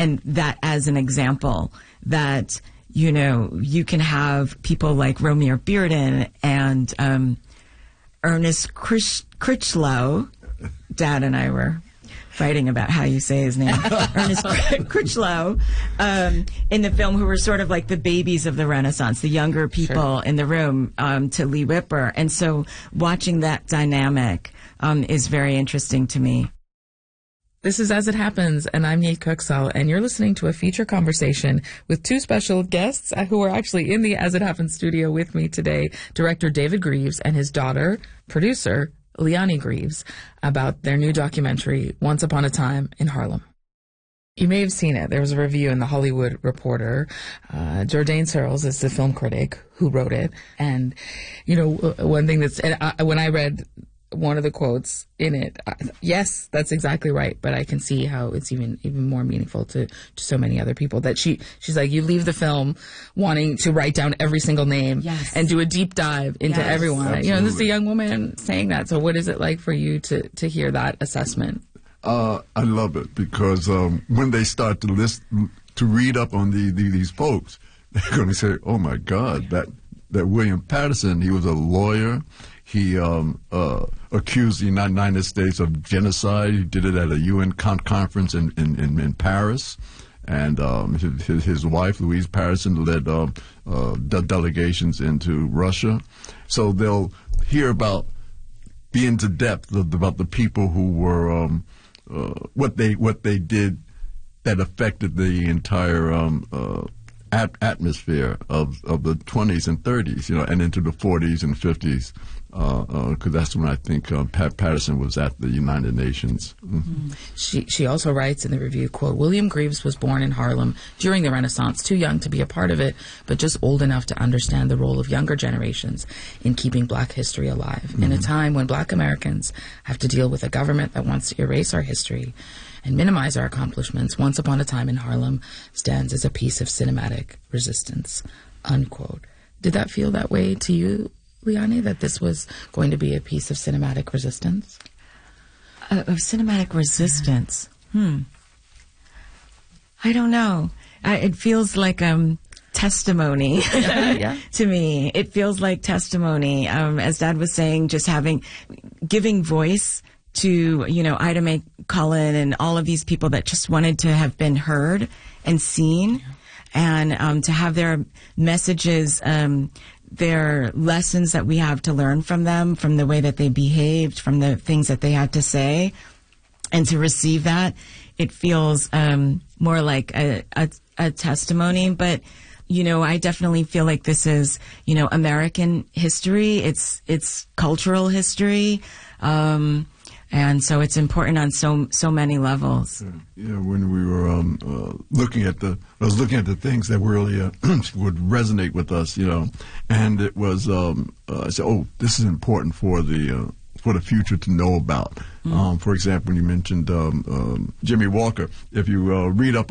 and that as an example that, you can have people like Romeo Bearden and Ernest Critchlow. Dad and I were fighting about how you say his name. Ernest Critchlow, in the film, who were sort of like the babies of the Renaissance, the younger people in the room, to Lee Whipper. And so watching that dynamic is very interesting to me. This is As It Happens, and I'm Nate Kuxel, and you're listening to a feature conversation with two special guests who are actually in the As It Happens studio with me today, director David Greaves and his daughter, producer Leonie Greaves, about their new documentary, Once Upon a Time in Harlem. You may have seen it. There was a review in The Hollywood Reporter. Jourdain Searles is the film critic who wrote it, and, one thing when I read one of the quotes in it, yes, that's exactly right, but I can see how it's even more meaningful to so many other people, that she's like, you leave the film wanting to write down every single name and do a deep dive into everyone. Absolutely. This is a young woman saying that. So what is it like for you to hear that assessment? I love it because when they start to read up on these folks, they're going to say, oh my God, that William Patterson, he was a lawyer. He accused the United States of genocide. He did it at a UN conference in Paris. And his wife, Louise Patterson, led delegations into Russia. So they'll hear about, be into depth about the people who were, what they did that affected the entire atmosphere of the 20s and 30s, and into the 40s and 50s, because that's when I think Patterson was at the United Nations. Mm-hmm. She also writes in the review, quote, William Greaves was born in Harlem during the Renaissance, too young to be a part of it, but just old enough to understand the role of younger generations in keeping Black history alive. In a time when Black Americans have to deal with a government that wants to erase our history and minimize our accomplishments, Once Upon a Time in Harlem stands as a piece of cinematic resistance, unquote. Did that feel that way to you, Leonie, that this was going to be a piece of cinematic resistance? Of cinematic resistance? I don't know. It feels like testimony to me. It feels like testimony. As Dad was saying, just giving voice to, Ida Mae Cullen and all of these people that just wanted to have been heard and seen, and to have their messages, their lessons that we have to learn from them, from the way that they behaved, from the things that they had to say, and to receive that, it feels more like a testimony. But I definitely feel like this is, American history. It's cultural history. And so it's important on so many levels. When we were I was looking at the things that really would resonate with us, and it was I said, oh, this is important for the future to know about. For example, when you mentioned Jimmy Walker, if you read up